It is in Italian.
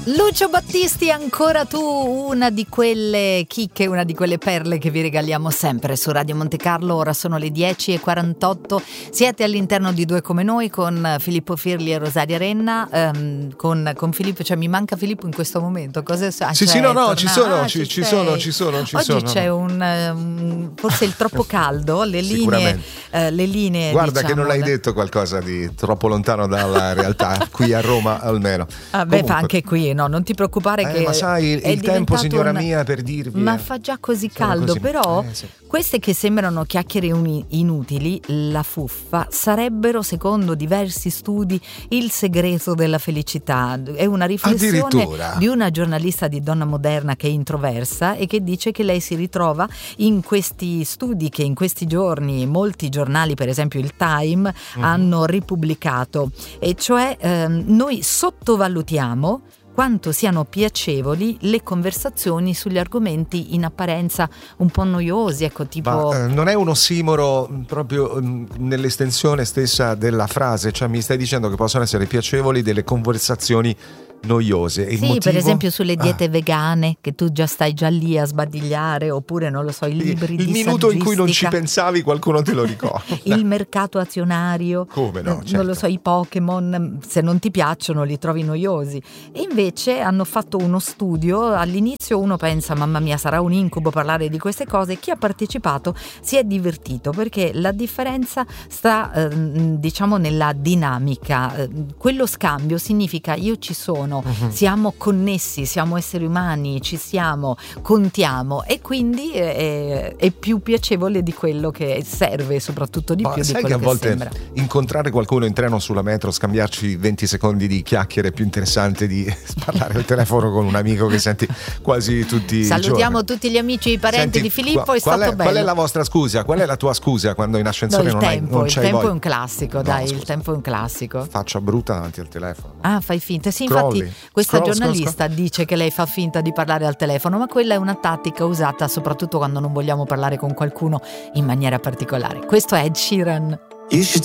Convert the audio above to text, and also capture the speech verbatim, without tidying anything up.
Lucio Battisti, ancora tu, una di quelle chicche, una di quelle perle che vi regaliamo sempre su Radio Monte Carlo. Ora sono le dieci e quarantotto, siete all'interno di Due Come Noi con Filippo Firli e Rosaria Renna. Um, con, con Filippo, cioè mi manca Filippo in questo momento. Cosa ah, sì, cioè, sì, no, no, torna... ci sono, ah, ci, ci, ci sono, ci sono, ci Oggi sono. c'è un, um, forse il troppo caldo, le linee, uh, le linee. Guarda, diciamo, che non l'hai le... detto qualcosa di troppo lontano dalla realtà, qui a Roma almeno. Ah, beh, fa anche qui, no, non ti preoccupare eh, che ma sai, il tempo, signora un... mia, per dirvi. Ma eh. fa già così caldo, così. però Eh, sì. Queste che sembrano chiacchiere uni- inutili, la fuffa, sarebbero, secondo diversi studi, il segreto della felicità. È una riflessione di una giornalista di Donna Moderna che è introversa e che dice che lei si ritrova in questi studi che in questi giorni molti giornali, per esempio il Time, mm-hmm. hanno ripubblicato, e cioè ehm, noi sottovalutiamo quanto siano piacevoli le conversazioni sugli argomenti in apparenza un po' noiosi, ecco, tipo... Ma, eh, non è un ossimoro proprio mh, nell'estensione stessa della frase, cioè mi stai dicendo che possono essere piacevoli delle conversazioni noiose. Il sì, motivo? Per esempio sulle diete ah. vegane, che tu già stai già lì a sbadigliare, oppure non lo so, i libri il di minuto in cui non ci saggistica. pensavi qualcuno te lo ricorda. Il mercato azionario. Come no? Certo. Non lo so, i Pokémon, se non ti piacciono li trovi noiosi. E invece hanno fatto uno studio, all'inizio uno pensa mamma mia sarà un incubo parlare di queste cose, chi ha partecipato si è divertito, perché la differenza sta eh, diciamo nella dinamica. Quello scambio significa io ci sono, Uh-huh. siamo connessi, siamo esseri umani, ci siamo, contiamo, e quindi è, è più piacevole di quello che serve, soprattutto di Ma più di sai quello che a che volte sembra. Incontrare qualcuno in treno, sulla metro, scambiarci venti secondi di chiacchiere è più interessante di parlare al telefono con un amico che senti quasi tutti i giorni. Salutiamo tutti gli amici e i parenti Senti, di Filippo, qual, è stato qual è, bello. Qual è la vostra scusa? Qual è la tua scusa quando in ascensore no, il non tempo, hai non il c'hai tempo voglia? è un classico, No, dai, scusa. il tempo è un classico. Faccia brutta davanti al telefono. Ah, fai finta. Sì, Scrolli. infatti questa Scroll, giornalista scroll, scroll. dice che lei fa finta di parlare al telefono, ma quella è una tattica usata soprattutto quando non vogliamo parlare con qualcuno in maniera particolare. Questo è Ed Sheeran. You should